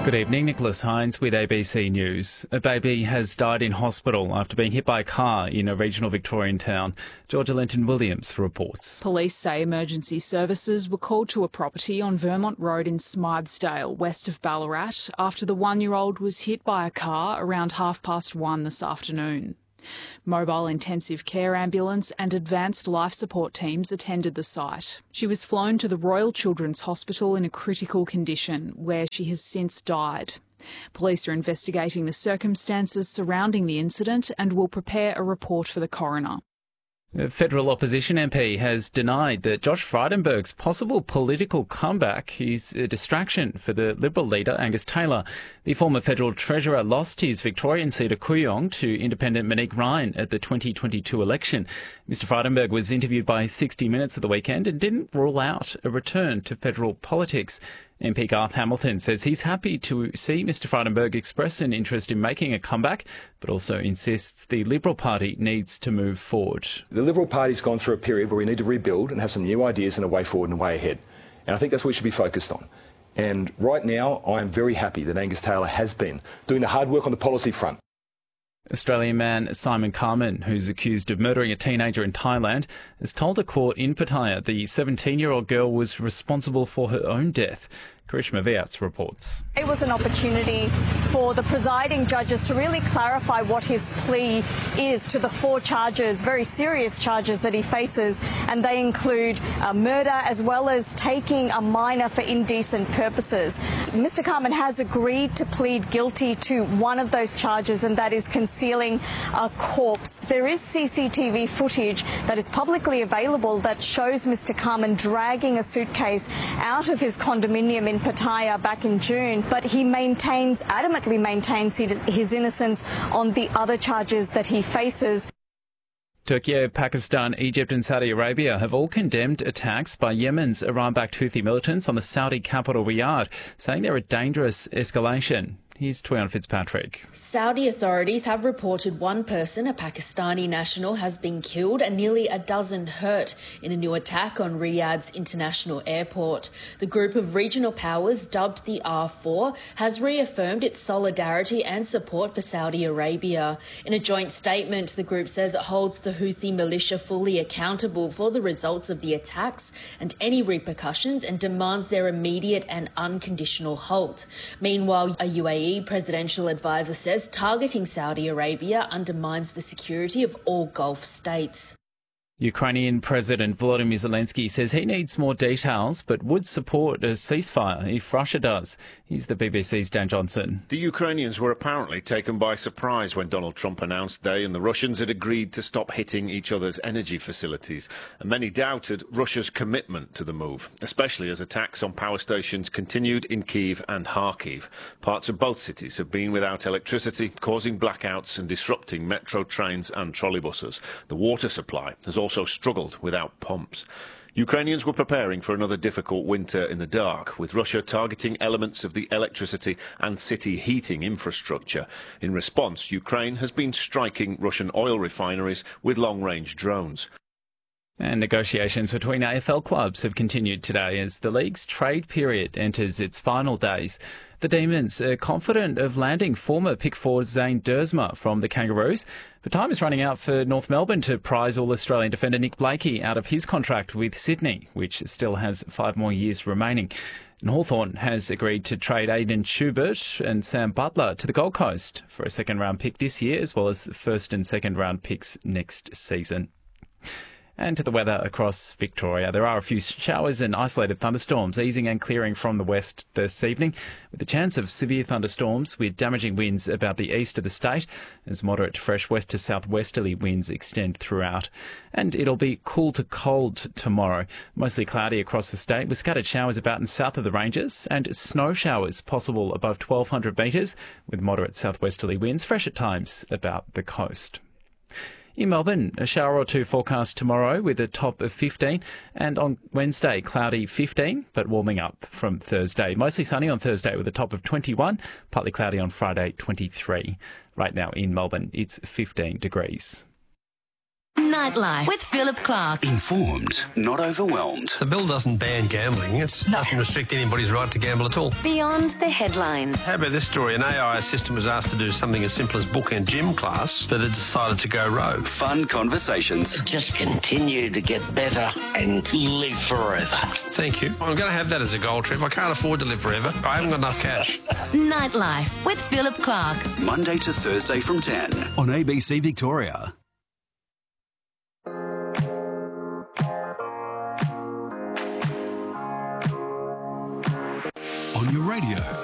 Good evening, Nicholas Hines with ABC News. A baby has died in hospital after being hit by a car in a regional Victorian town. Georgia Linton-Williams reports. Police say emergency services were called to a property on Vermont Road in Smythesdale, west of Ballarat, after the 1-year-old was hit by a car around 1:30 this afternoon. Mobile intensive care ambulance and advanced life support teams attended the site. She was flown to the Royal Children's Hospital in a critical condition, where she has since died. Police are investigating the circumstances surrounding the incident and will prepare a report for the coroner. A federal opposition MP has denied that Josh Frydenberg's possible political comeback is a distraction for the Liberal leader Angus Taylor. The former federal treasurer lost his Victorian seat of Kooyong to independent Monique Ryan at the 2022 election. Mr Frydenberg was interviewed by 60 Minutes at the weekend and didn't rule out a return to federal politics. MP Garth Hamilton says he's happy to see Mr Frydenberg express an interest in making a comeback, but also insists the Liberal Party needs to move forward. The Liberal Party's gone through a period where we need to rebuild and have some new ideas and a way forward and a way ahead. And I think that's what we should be focused on. And right now, I am very happy that Angus Taylor has been doing the hard work on the policy front. Australian man Simon Carman, who's accused of murdering a teenager in Thailand, has told a court in Pattaya the 17-year-old girl was responsible for her own death. Karishma Vyats reports. It was an opportunity for the presiding judges to really clarify what his plea is to the 4 charges, very serious charges that he faces, and they include murder as well as taking a minor for indecent purposes. Mr Carman has agreed to plead guilty to one of those charges, and that is concealing a corpse. There is CCTV footage that is publicly available that shows Mr Carman dragging a suitcase out of his condominium in Pattaya back in June, but he adamantly maintains his innocence on the other charges that he faces. Turkey, Pakistan, Egypt and Saudi Arabia have all condemned attacks by Yemen's Iran-backed Houthi militants on the Saudi capital Riyadh, saying they're a dangerous escalation. Here's Tuyan Fitzpatrick. Saudi authorities have reported one person, a Pakistani national, has been killed and nearly a dozen hurt in a new attack on Riyadh's international airport. The group of regional powers, dubbed the R4, has reaffirmed its solidarity and support for Saudi Arabia. In a joint statement, the group says it holds the Houthi militia fully accountable for the results of the attacks and any repercussions and demands their immediate and unconditional halt. Meanwhile, a UAE presidential advisor says targeting Saudi Arabia undermines the security of all Gulf states. Ukrainian President Volodymyr Zelensky says he needs more details but would support a ceasefire if Russia does. Here's the BBC's Dan Johnson. The Ukrainians were apparently taken by surprise when Donald Trump announced they and the Russians had agreed to stop hitting each other's energy facilities. And many doubted Russia's commitment to the move, especially as attacks on power stations continued in Kyiv and Kharkiv. Parts of both cities have been without electricity, causing blackouts and disrupting metro trains and trolleybuses. The water supply has also struggled without pumps. Ukrainians were preparing for another difficult winter in the dark, with Russia targeting elements of the electricity and city heating infrastructure. In response, Ukraine has been striking Russian oil refineries with long-range drones. And negotiations between AFL clubs have continued today as the league's trade period enters its final days. The Demons are confident of landing former pick forward Zane Duursma from the Kangaroos, but time is running out for North Melbourne to prize All-Australian defender Nick Blakey out of his contract with Sydney, which still has 5 more years remaining. And Hawthorn has agreed to trade Aidan Schubert and Sam Butler to the Gold Coast for a second-round pick this year, as well as first and second-round picks next season. And to the weather across Victoria. There are a few showers and isolated thunderstorms easing and clearing from the west this evening, with the chance of severe thunderstorms with damaging winds about the east of the state as moderate to fresh west to southwesterly winds extend throughout. And it'll be cool to cold tomorrow. Mostly cloudy across the state with scattered showers about in south of the ranges and snow showers possible above 1,200 metres with moderate southwesterly winds, fresh at times about the coast. In Melbourne, a shower or two forecast tomorrow with a top of 15, and on Wednesday, cloudy 15, but warming up from Thursday. Mostly sunny on Thursday with a top of 21, partly cloudy on Friday, 23. Right now in Melbourne, it's 15 degrees. Nightlife with Philip Clark. Informed, not overwhelmed. The bill doesn't ban gambling. It doesn't restrict anybody's right to gamble at all. Beyond the headlines. How about this story? An AI assistant was asked to do something as simple as book a gym class, but it decided to go rogue. Fun conversations. Just continue to get better and live forever. Thank you. I'm going to have that as a goal, Trev. I can't afford to live forever. I haven't got enough cash. Nightlife with Philip Clark. Monday to Thursday from 10 on ABC Victoria. On your radio,